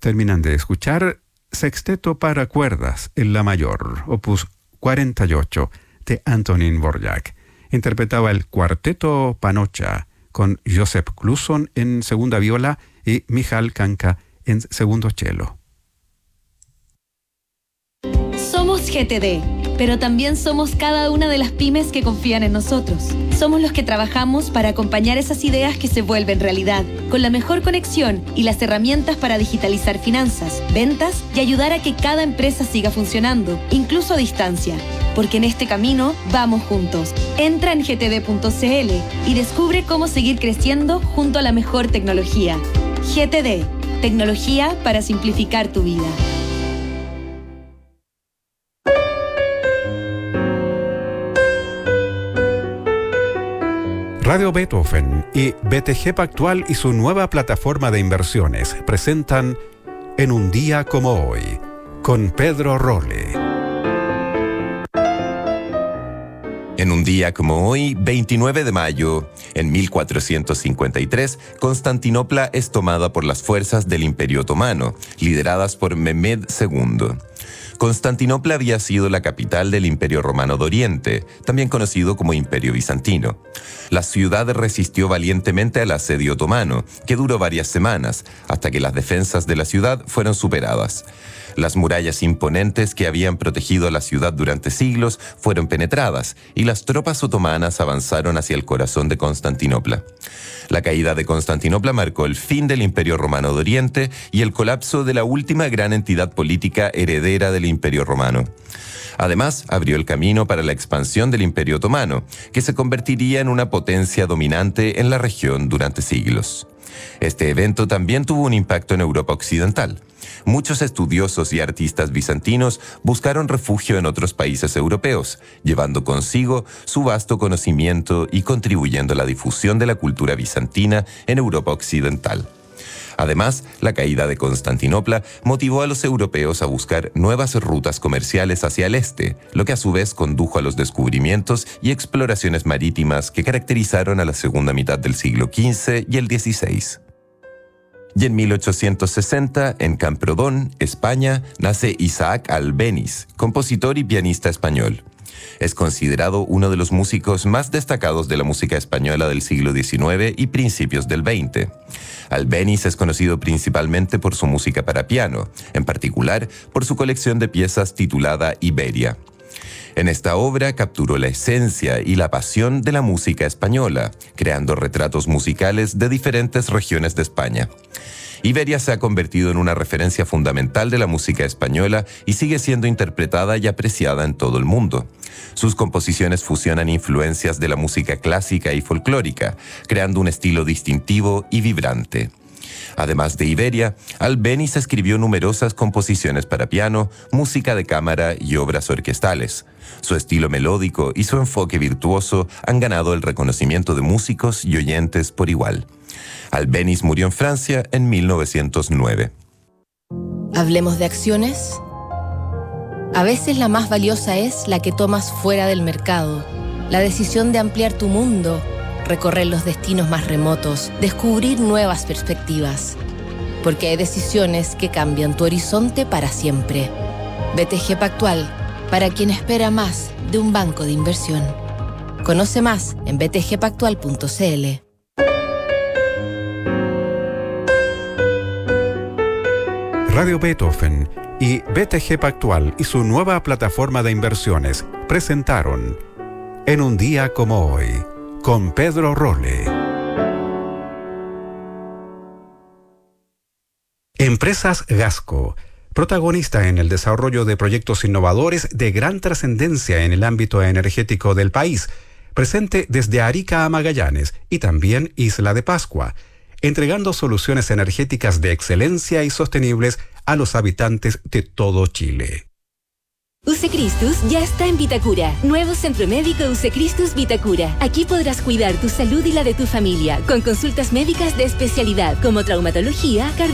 Terminan de escuchar Sexteto para cuerdas en la mayor, opus 48, de Antonín Dvořák. Interpretaba el Cuarteto Panocha, con Joseph Kluson en segunda viola y Michal Kanka en segundo cello. Somos GTD, pero también somos cada una de las pymes que confían en nosotros. Somos los que trabajamos para acompañar esas ideas que se vuelven realidad, con la mejor conexión y las herramientas para digitalizar finanzas, ventas y ayudar a que cada empresa siga funcionando, incluso a distancia. Porque en este camino vamos juntos. Entra en gtd.cl y descubre cómo seguir creciendo junto a la mejor tecnología. GTD, tecnología para simplificar tu vida. Radio Beethoven y BTG Pactual y su nueva plataforma de inversiones presentan En un día como hoy, con Pedro Rolle. En un día como hoy, 29 de mayo, en 1453, Constantinopla es tomada por las fuerzas del Imperio Otomano, lideradas por Mehmed II. Constantinopla había sido la capital del Imperio Romano de Oriente, también conocido como Imperio Bizantino. La ciudad resistió valientemente al asedio otomano, que duró varias semanas, hasta que las defensas de la ciudad fueron superadas. Las murallas imponentes que habían protegido a la ciudad durante siglos fueron penetradas y las tropas otomanas avanzaron hacia el corazón de Constantinopla. La caída de Constantinopla marcó el fin del Imperio Romano de Oriente y el colapso de la última gran entidad política heredera del Imperio Romano. Además, abrió el camino para la expansión del Imperio Otomano, que se convertiría en una potencia dominante en la región durante siglos. Este evento también tuvo un impacto en Europa Occidental. Muchos estudiosos y artistas bizantinos buscaron refugio en otros países europeos, llevando consigo su vasto conocimiento y contribuyendo a la difusión de la cultura bizantina en Europa Occidental. Además, la caída de Constantinopla motivó a los europeos a buscar nuevas rutas comerciales hacia el este, lo que a su vez condujo a los descubrimientos y exploraciones marítimas que caracterizaron a la segunda mitad del siglo XV y el XVI. Y en 1860, en Camprodón, España, nace Isaac Albéniz, compositor y pianista español. Es considerado uno de los músicos más destacados de la música española del siglo XIX y principios del XX. Albéniz es conocido principalmente por su música para piano, en particular por su colección de piezas titulada Iberia. En esta obra capturó la esencia y la pasión de la música española, creando retratos musicales de diferentes regiones de España. Iberia se ha convertido en una referencia fundamental de la música española y sigue siendo interpretada y apreciada en todo el mundo. Sus composiciones fusionan influencias de la música clásica y folclórica, creando un estilo distintivo y vibrante. Además de Iberia, Albéniz escribió numerosas composiciones para piano, música de cámara y obras orquestales. Su estilo melódico y su enfoque virtuoso han ganado el reconocimiento de músicos y oyentes por igual. Albéniz murió en Francia en 1909. ¿Hablemos de acciones? A veces la más valiosa es la que tomas fuera del mercado. La decisión de ampliar tu mundo, recorrer los destinos más remotos, descubrir nuevas perspectivas. Porque hay decisiones que cambian tu horizonte para siempre. BTG Pactual, para quien espera más de un banco de inversión. Conoce más en btgpactual.cl. Radio Beethoven y BTG Pactual y su nueva plataforma de inversiones presentaron En un día como hoy, con Pedro Rolle. Empresas Gasco, protagonista en el desarrollo de proyectos innovadores de gran trascendencia en el ámbito energético del país, presente desde Arica a Magallanes y también Isla de Pascua, entregando soluciones energéticas de excelencia y sostenibles a los habitantes de todo Chile. UC Christus ya está en Vitacura. Nuevo Centro Médico UC Christus Vitacura. Aquí podrás cuidar tu salud y la de tu familia, con consultas médicas de especialidad, como traumatología, cardiología,